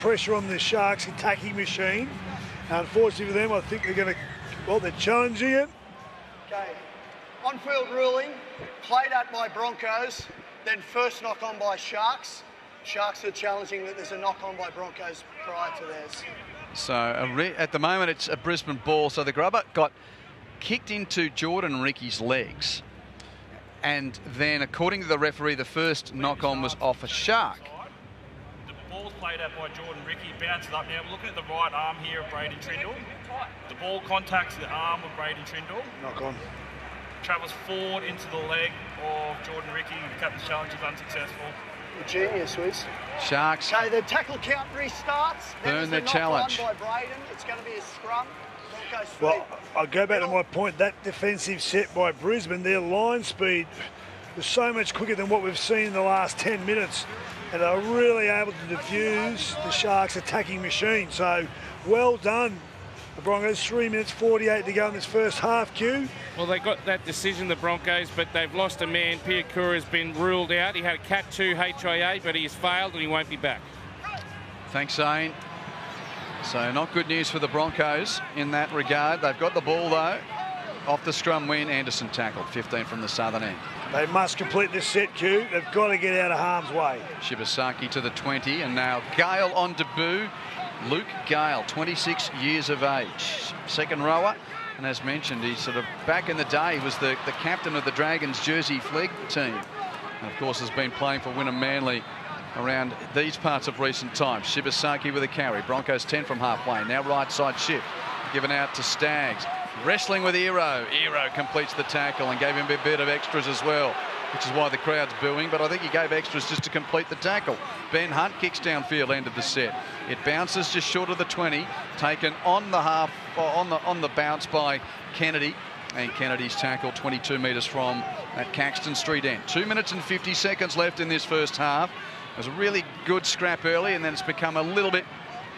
pressure on the Sharks attacking machine. Unfortunately for them, I think they're going to, well, they're challenging it. Okay, on-field ruling, played at by Broncos, then first knock-on by Sharks. Sharks are challenging that there's a knock-on by Broncos prior to theirs. So at the moment it's a Brisbane ball. So the grubber got kicked into Jordan Rickie's legs. And then, according to the referee, the first knock-on was off a Shark. The ball's played out by Jordan Rickie, bounces up. Now, looking at the right arm here of Braden Trindle. The ball contacts the arm of Braden Trindle. Knock on. Travels forward into the leg of Jordan Rickie. The captain's challenge is unsuccessful. Genius, Wiz. Sharks. Okay, the tackle count restarts. Burn their challenge. By Braden. It's going to be a scrum. Well, I'll go back to my point. That defensive set by Brisbane, their line speed was so much quicker than what we've seen in the last 10 minutes. And they're really able to diffuse the Sharks' attacking machine. So, well done. The Broncos, 3 minutes 48 to go in this first half, Q. Well, they got that decision, the Broncos, but they've lost a man. Piakura has been ruled out. He had a Cat 2 HIA, but he's failed and he won't be back. Thanks, Zane. So not good news for the Broncos in that regard. They've got the ball, though. Off the scrum win, Anderson tackled, 15 from the southern end. They must complete this set, Q. They've got to get out of harm's way. Shibasaki to the 20, and now Gale on debut. Luke Gale, 26 years of age, second rower, and as mentioned, he's sort of back in the day, he was the captain of the Dragons Jersey flag team, and of course has been playing for Wynnum Manly around these parts of recent times. Shibasaki with a carry. Broncos 10 from halfway. Now right side shift, given out to Staggs. Wrestling with Ero. Ero completes the tackle and gave him a bit of extras as well, which is why the crowd's booing, but I think he gave extras just to complete the tackle. Ben Hunt kicks downfield, end of the set. It bounces just short of the 20, taken on the half, on the bounce by Kennedy, and Kennedy's tackle 22 metres from at Caxton Street end. 2 minutes and 50 seconds left in this first half. It was a really good scrap early, and then it's become a little bit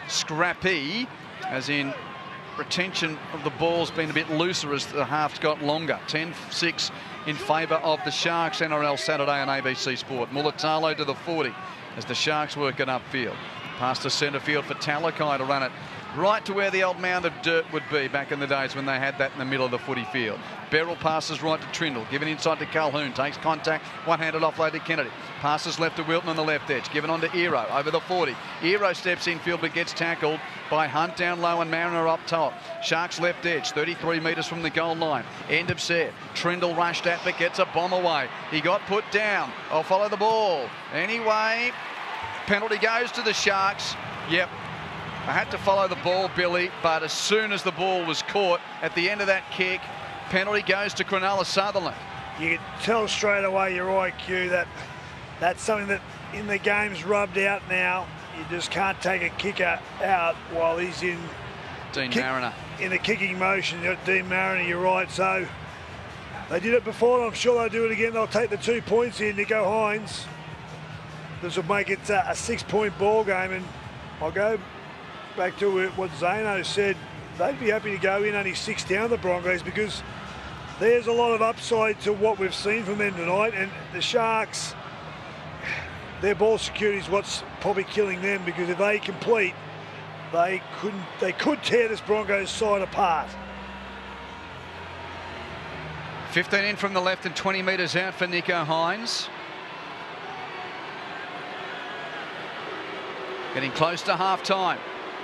scrappy, as in retention of the ball's been a bit looser as the half's got longer. 10-6 in favour of the Sharks. NRL Saturday on ABC Sport. Mulatalo to the 40 as the Sharks work it upfield. Past to centre field for Talakai to run it right to where the old mound of dirt would be back in the days when they had that in the middle of the footy field. Beryl passes right to Trindle, given inside to Calhoun, takes contact, one-handed offload to Kennedy. Passes left to Wilton on the left edge, given on to Ero over the 40. Ero steps infield but gets tackled by Hunt down low and Mariner up top. Sharks left edge, 33 metres from the goal line. End of set. Trindle rushed at but gets a bomb away. He got put down. I'll follow the ball. Anyway, penalty goes to the Sharks. Yep. I had to follow the ball, Billy, but as soon as the ball was caught at the end of that kick, penalty goes to Cronulla Sutherland. You can tell straight away your IQ that that's something that in the game's rubbed out now. You just can't take a kicker out while he's in Dean Mariner. In the kicking motion. Dean Mariner, you're right. So they did it before, and I'm sure they'll do it again. They'll take the 2 points here, Nico Hines. This will make it a 6-point ball game, and I'll go back to what Zano said. They'd be happy to go in only 6 down, the Broncos, because there's a lot of upside to what we've seen from them tonight. And the Sharks, their ball security is what's probably killing them, because if they complete, they could tear this Broncos side apart. 15 in from the left and 20 metres out for Nico Hines. Getting close to half-time.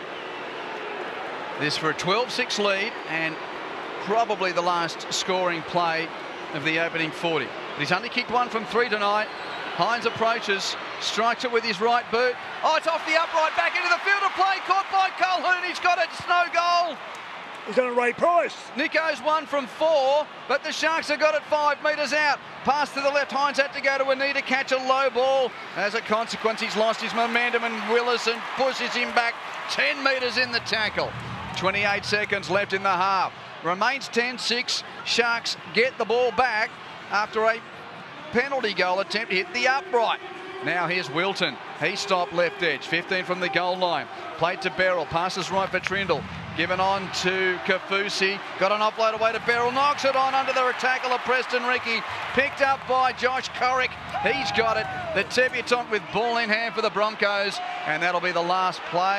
This for a 12-6 lead, and probably the last scoring play of the opening 40. But he's only kicked one from 3 tonight. Hines approaches, strikes it with his right boot. Oh, it's off the upright, back into the field of play, caught by Calhoun. He's got it, it's no goal. He's on a Ray Price. Nico's 1 from 4, but the Sharks have got it 5 metres out. Pass to the left, Hines had to go to Anita, catch a low ball. As a consequence, he's lost his momentum, and Willison pushes him back 10 metres in the tackle. 28 seconds left in the half. Remains 10-6. Sharks get the ball back after a penalty goal attempt hit the upright. Now here's Wilton. He stopped left edge. 15 from the goal line. Played to Beryl. Passes right for Trindle. Given on to Kafusi. Got an offload away to Beryl. Knocks it on under the tackle of Preston Ricky. Picked up by Josh Corrick. He's got it. The debutant with ball in hand for the Broncos. And that'll be the last play.